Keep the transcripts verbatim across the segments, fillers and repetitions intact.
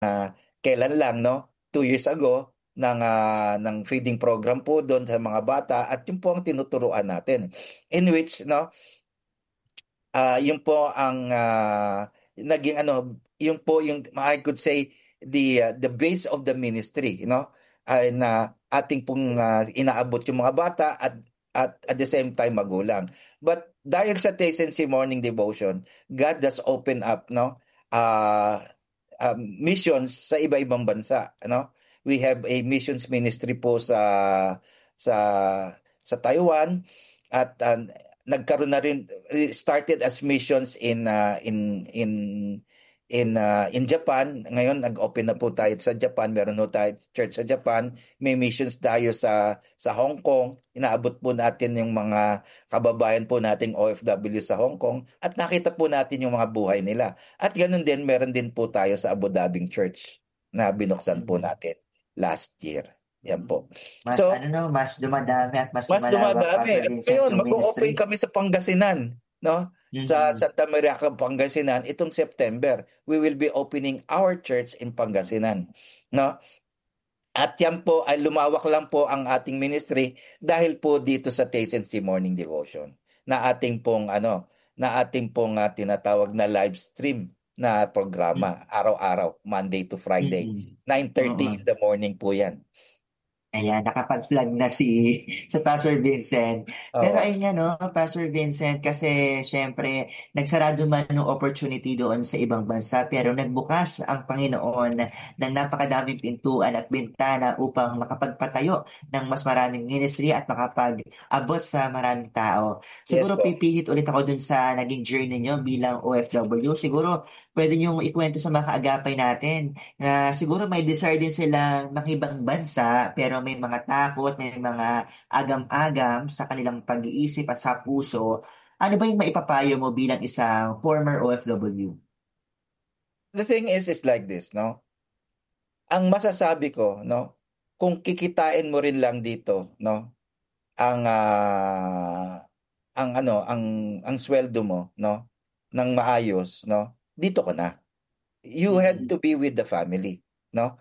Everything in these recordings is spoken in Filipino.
uh, kailan lang, no? Two years ago, ng, uh, ng feeding program po doon sa mga bata at yun po ang tinuturuan natin. In which, no, uh, yun po ang uh, naging ano, yun po yung I could say the uh, the base of the ministry, you know, uh, na ating pong uh, inaabot yung mga bata at at at the same time magulang. But dahil sa Taste and See Morning Devotion, God has opened up, no, uh, um, missions sa iba-ibang bansa, no? We have a missions ministry po sa sa sa Taiwan at uh, nagkaroon na rin, started as missions in uh, in in in uh, in Japan. Ngayon nag-open na po tayo sa Japan, meron po tayo church sa Japan, may missions tayo sa sa Hong Kong. Inaabot po natin yung mga kababayan po nating O F W sa Hong Kong at nakita po natin yung mga buhay nila. At ganun din, meron din po tayo sa Abu Dhabi Church na binuksan po Mhm. natin last year. Yan po. Mas So, ano 'no, mas dumadami at mas mas lumalawak, dumadami. Pastor At Vincent, ngayon, yung mag-o-open ministry. kami sa Pangasinan, no? Sa Mhm. Santa Maria, Pangasinan, itong September, we will be opening our church in Pangasinan, no? At yan po ay lumawak lang po ang ating ministry dahil po dito sa Taste and See Morning Devotion na ating pong ano, na ating pong ah, tinatawag na live stream na programa araw-araw, Monday to Friday. Mm. nine thirty in Oo. the morning po yan. Ayan, nakapag-flag na si sa Pastor Vincent. Pero Oo. ayun nga 'no, Pastor Vincent, kasi siyempre nagsarado man ng opportunity doon sa ibang bansa, pero nagbukas ang Panginoon ng napakadaming pintuan at bintana upang makapagpatayo ng mas maraming ministry at makapag-abot sa maraming tao. Yes Siguro po. pipihit ulit ako dun sa naging journey niyo bilang O F W. Siguro pwede niyong ikwento sa mga kaagapay natin na siguro may desire din silang makibang bansa pero may mga takot, may mga agam-agam sa kanilang pag-iisip at sa puso. Ano ba yung maipapayo mo bilang isang former O F W? The thing is, is like this, no? Ang masasabi ko, no? Kung kikitain mo rin lang dito, no? Ang ah, ang ano, ang ang sweldo mo, no? Nang maayos, no? Dito ka na. You have Mhm. to be with the family, no?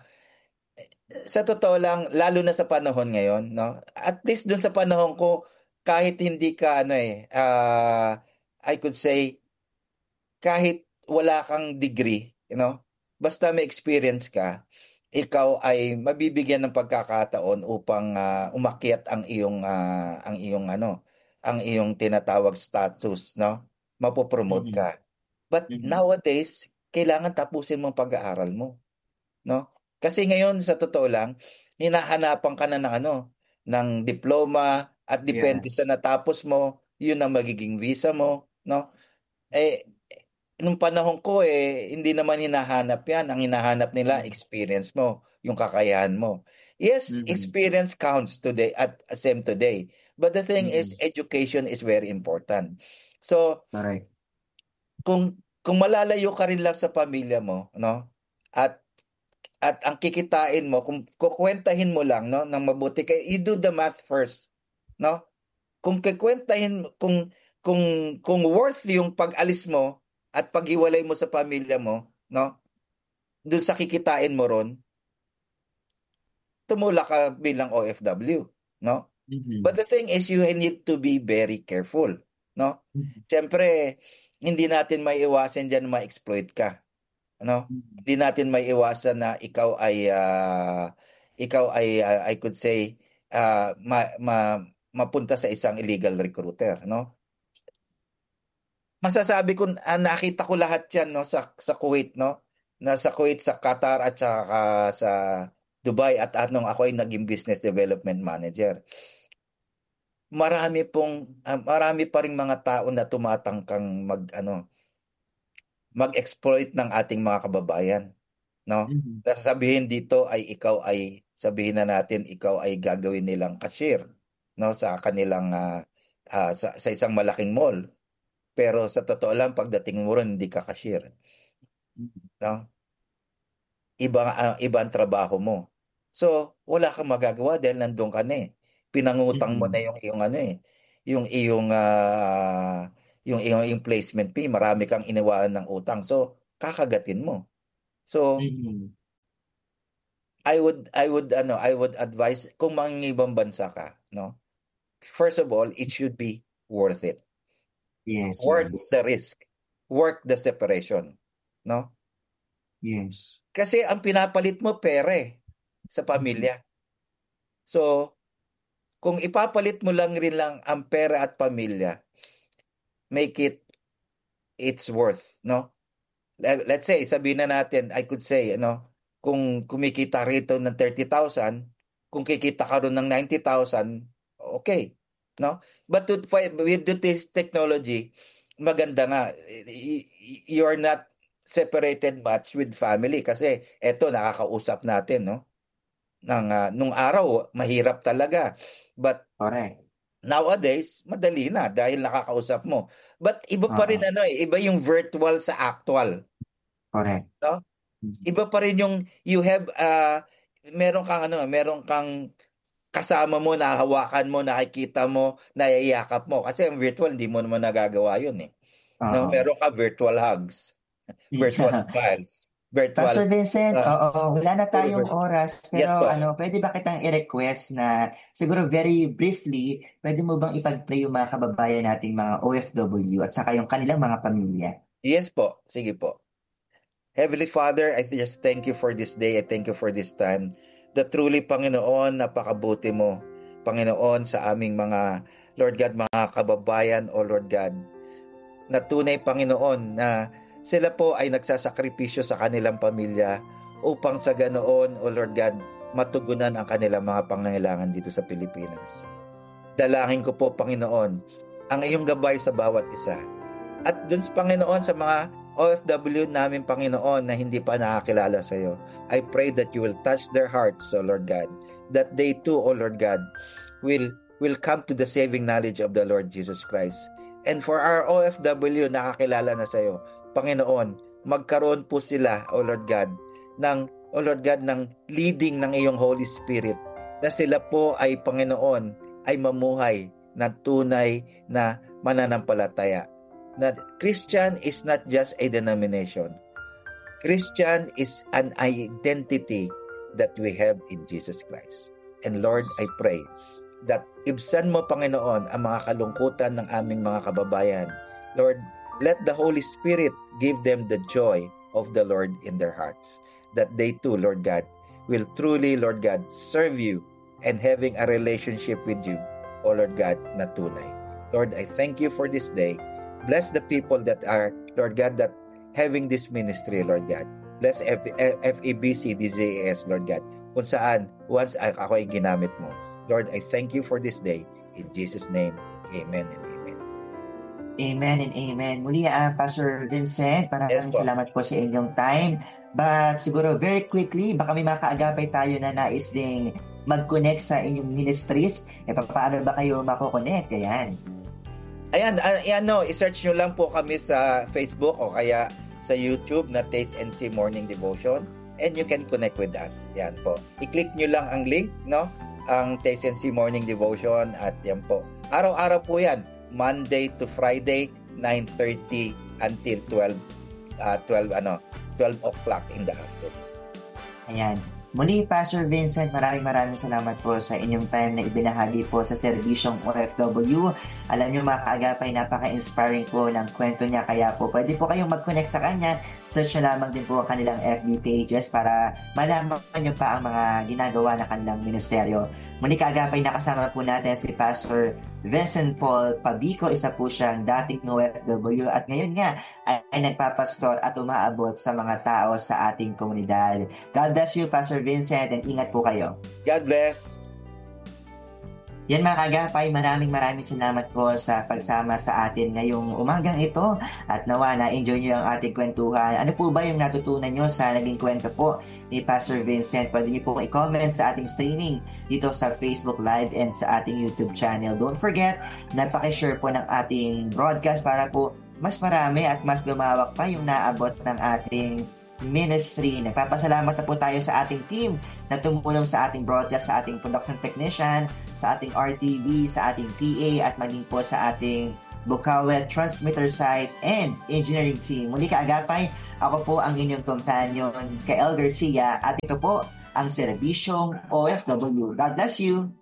Sa totoo lang, lalo na sa panahon ngayon, no? At least dun sa panahon ko, kahit hindi ka ano eh, ah, I could say kahit wala kang degree, you know, basta may experience ka, ikaw ay mabibigyan ng pagkakataon upang ah, umakyat ang iyong ah, ang iyong ano, ang iyong tinatawag status, no? Mapopromote ka. Mhm. But Mhm. nowadays, kailangan tapusin mo ang pag-aaral mo, no? Kasi ngayon sa totoo lang, hinahanapan ka na ng ano, ng diploma at Yeah. depende sa natapos mo, yun ang magiging visa mo, no? Eh nung panahon ko eh, hindi naman hinahanap yan. Ang hinahanap nila, Mhm. experience mo, yung kakayahan mo. Yes, Mhm. experience counts today at same today. But the thing is, Mhm. education is very important. So, Correct. kung kung malalayo ka rin lang sa pamilya mo, no? At at ang kikitain mo, kung kukwentahin mo lang, no, ng mabuti, kay you do the math first, no? Kung kikwentahin kung kung kung worth yung pag-alis mo at paghiwalay mo sa pamilya mo, no? Doon sa kikitain mo ron, tumulak ka bilang O F W, no? But Mhm. the thing is you need to be very careful, no? Mhm. Siyempre, hindi natin maiiwasan diyan na ma-exploit ka, no? Mhm. Hindi natin maiiwasan na ikaw ay ah, ikaw ay ah, I could say ah, ma, ma, mapunta sa isang illegal recruiter, no? Masasabi ko ah, nakita ko lahat 'yan no sa sa Kuwait no. Nasa Kuwait, sa Qatar at saka sa Dubai at anong ako ay naging business development manager. Marami pong ah, marami pa ring mga tao na tumatangkang mag ano, mag-exploit ng ating mga kababayan, no? Mhm. Sasabihin dito ay ikaw ay sabihin na natin ikaw ay gagawin nilang cashier, no, sa kanilang ah, ah, sa, sa isang malaking mall. Pero sa totoo lang pagdating mo ron hindi ka cashier, Mhm. no? Iba ang iba ang trabaho mo. So, wala kang magagawa dahil nando'n ka na eh. Pinangutang mo na Mhm. yung iyong ano eh, yung iyong ah, yung iyong yung placement fee, marami kang iniwanan ng utang. So, kakagatin mo. So, Mhm. I would I would ano I would advise kung mangingibang bansa ka, no? First of all, it should be worth it. Yes, Worth yes. the risk. Worth the separation, no? Yes. Kasi ang pinapalit mo pera eh, sa Mhm. pamilya. So, kung ipapalit mo lang rin lang ang pera at pamilya, make it it's worth, no? Le- Let's say, sabihin na natin, I could say, ano, kung kumikita rito ng thirty thousand, kung kikita ka ron ng ninety thousand, okay, no? But with, with this technology, maganda nga, y- y- you're not separated much with family kasi eto nakakausap natin, no? Nang ah, nung araw mahirap talaga. But Correct. nowadays, madali na dahil nakakausap mo. But iba pa rin Oo. ano eh, iba yung virtual sa actual, Correct. no? Mhm. Iba pa rin yung you have uh, meron kang ano, meron kang kasama mo, nahahawakan mo, nakikita mo, nayayakap mo. Kasi ang virtual, hindi mo naman nagagawa yun eh. No, Oo. meron ka virtual hugs, virtual smiles, virtual Pastor Vincent, uh, oo, wala na tayong universe. oras, Yes pero po. ano, pwede ba kitang i-request na siguro very briefly, pwede mo bang ipag-pray yung mga kababayan nating mga O F W at saka yung kanilang mga pamilya? Yes po. Sige po. Heavenly Father, I just thank you for this day. I thank you for this time. That truly, Panginoon, napakabuti mo. Panginoon, sa aming mga, Lord God, mga kababayan, o Lord God, na tunay, Panginoon, na sila po ay nagsasakripisyo sa kanilang pamilya upang sa ganoon, o Lord God, matugunan ang kanilang mga pangangailangan dito sa Pilipinas. Dalangin ko po, Panginoon, ang iyong gabay sa bawat isa. At dun sa Panginoon, sa mga O F W namin, Panginoon, na hindi pa nakakilala sa iyo, I pray that you will touch their hearts, O Lord God, that they too, O Lord God, will will come to the saving knowledge of the Lord Jesus Christ. And for our O F W nakakilala na sa iyo, Panginoon, magkaroon po sila, O Lord God, ng O Lord God, ng leading ng iyong Holy Spirit, na sila po ay, Panginoon, ay mamuhay na tunay na mananampalataya. That Christian is not just a denomination. Christian is an identity that we have in Jesus Christ. And Lord, I pray that ibsan mo, Panginoon, ang mga kalungkutan ng aming mga kababayan. Lord, let the Holy Spirit give them the joy of the Lord in their hearts. That they too, Lord God, will truly, Lord God, serve you and having a relationship with you, O Lord God, na tunay. Lord, I thank you for this day. Bless the people that are, Lord God, that having this ministry, Lord God. Bless F- F E B C, D Z A S, Lord God. Kung saan, once ako ay ginamit mo. Lord, I thank you for this day. In Jesus' name, amen and amen. Amen and amen. Muli, ah, Pastor Vincent, Yes maraming po. salamat po sa inyong time. But siguro very quickly, baka may makaagapay tayo na nais ding mag-connect sa inyong ministries. E paano ba kayo mako-connect? Ayan. Ayan, ayan no, i-search nyo lang po kami sa Facebook o kaya sa YouTube na Taste and See Morning Devotion and you can connect with us. Yan po. I-click nyo lang ang link, no? Ang Taste and See Morning Devotion at yan po. Araw-araw po yan. Monday to Friday, nine thirty until twelve, uh, twelve, ano, twelve o'clock in the afternoon. Ayan. Muli, Pastor Vincent, maraming maraming salamat po sa inyong time na ibinahagi po sa serbisyong O F W. Alam niyo mga kaagapay, napaka-inspiring po ng kwento niya. Kaya po pwede po kayong mag-connect sa kanya. Search na lamang din po ang kanilang F B pages para malaman niyo pa ang mga ginagawa na kanilang ministeryo. Muli kaagapay, nakasama po natin si Pastor Vincent Paul Pabico. Isa po siyang dating O F W at ngayon nga ay, ay nagpapastor at umaabot sa mga tao sa ating komunidad. God bless you, Pastor Vincent, and ingat po kayo. God bless. Yan mga kagapay, maraming maraming salamat po sa pagsama sa atin ngayong umagang ito at nawa na-enjoy nyo ang ating kwentuhan. Ano po ba yung natutunan nyo sa naging kwento po ni Pastor Vincent? Pwede nyo po i-comment sa ating streaming dito sa Facebook Live and sa ating YouTube channel. Don't forget na pakishare po ng ating broadcast para po mas marami at mas lumawak pa yung naabot ng ating ministry. Nagpapasalamat na po tayo sa ating team na tumulong sa ating broadcast, sa ating production technician, sa ating R T V, sa ating P A at maging po sa ating Bukawet transmitter site and engineering team. Muli kaagapay, ako po ang inyong companion, Kael Garcia, at ito po ang serbisyong O F W. God bless you!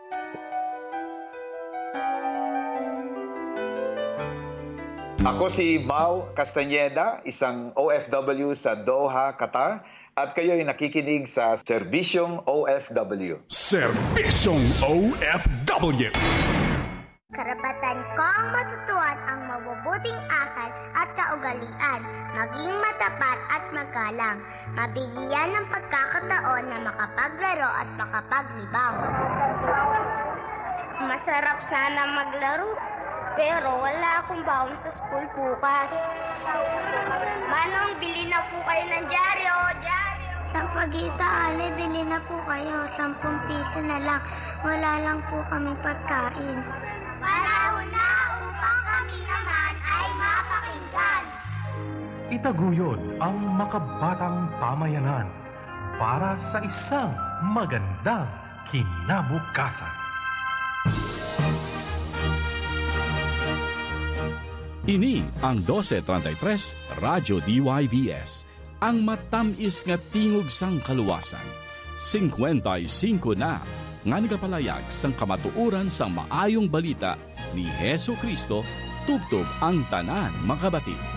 Ako si Mau Castañeda, isang O F W sa Doha, Qatar, at kayo'y nakikinig sa Serbisyong O F W. Serbisyong O F W. Karapatan ko ang matutuhan ang mabubuting asal at kaugalian, maging matapat at magalang, mabigyan ng pagkakataon na makapaglaro at makapaglibang. Masarap sana maglaro, pero wala akong baon sa school bukas. Manong, bili na po kayo ng dyaryo, dyaryo. Sa Pagita, Ale, bili na po kayo. Sampung piso na lang. Wala lang po kaming pagkain. Panahon na upang kami naman ay mapakinggan. Itaguyod ang makabatang pamayanan para sa isang magandang kinabukasan. Ini ang twelve thirty-three Radyo D Y V S, ang matamis nga tingog sang kaluwasan. fifty-five na nga nagapalayag sang kamatuoran sang maayong balita ni Hesu Kristo tubtob ang tanan makabati.